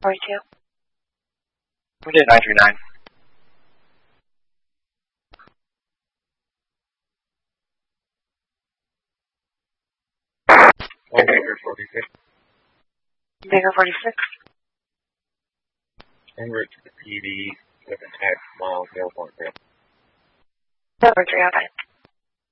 42. We did 939. Baker 46. Baker 46. En route to the PD with attack miles 0.0. Over 309.